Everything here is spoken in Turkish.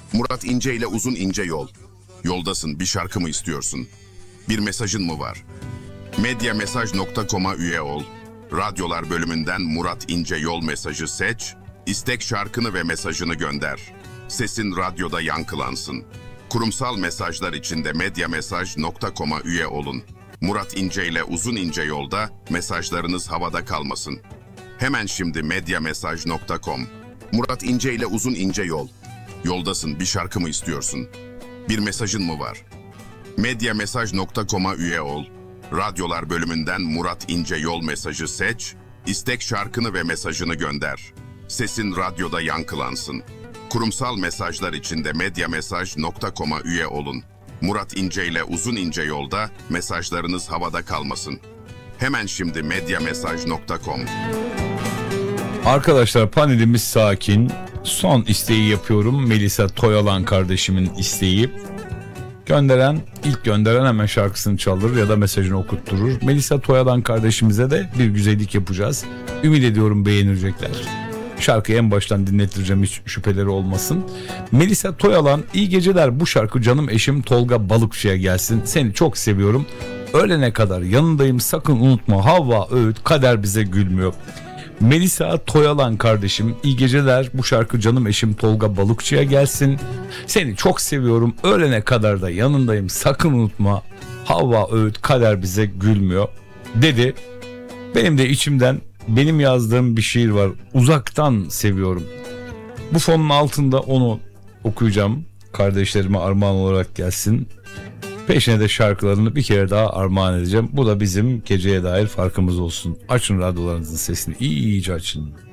Murat İnce ile Uzun İnce Yol. Yoldasın, bir şarkı mı istiyorsun? Bir mesajın mı var? Medyamesaj.com'a üye ol. Radyolar bölümünden Murat İnce Yol mesajı seç. İstek şarkını ve mesajını gönder. Sesin radyoda yankılansın. Kurumsal mesajlar için de medyamesaj.com'a üye olun. Murat İnce ile Uzun İnce Yolda mesajlarınız havada kalmasın. Hemen şimdi medyamesaj.com. Murat İnce ile Uzun İnce Yol. Yoldasın, bir şarkı mı istiyorsun? Bir mesajın mı var? Medyamesaj.com'a üye ol. Radyolar bölümünden Murat İnce Yol mesajı seç. İstek şarkını ve mesajını gönder. Sesin radyoda yankılansın. Kurumsal mesajlar için de medyamesaj.com'a üye olun. Murat İnce ile Uzun İnce Yolda mesajlarınız havada kalmasın. Hemen şimdi medyamesaj.com. Arkadaşlar panelimiz sakin. Son isteği yapıyorum. Melisa Toyalan kardeşimin isteği. İlk gönderen hemen şarkısını çalır ya da mesajını okutturur. Melisa Toyalan kardeşimize de bir güzellik yapacağız. Ümit ediyorum beğenecekler. Şarkıyı en baştan dinletireceğim, hiç şüpheleri olmasın. Melisa Toyalan, iyi geceler, bu şarkı canım eşim Tolga Balıkçı'ya gelsin. Seni çok seviyorum. Ölene kadar yanındayım, sakın unutma, Havva Öğüt, kader bize gülmüyor. Melisa Toyalan kardeşim, iyi geceler, bu şarkı canım eşim Tolga Balıkçı'ya gelsin. Seni çok seviyorum, ölene kadar da yanındayım, sakın unutma, Havva Öğüt, kader bize gülmüyor dedi. Benim de içimden benim yazdığım bir şiir var, uzaktan seviyorum. Bu fonun altında onu okuyacağım, kardeşlerime armağan olarak gelsin. Peşine de şarkılarını bir kere daha armağan edeceğim. Bu da bizim geceye dair farkımız olsun. Açın radyolarınızın sesini, iyice açın.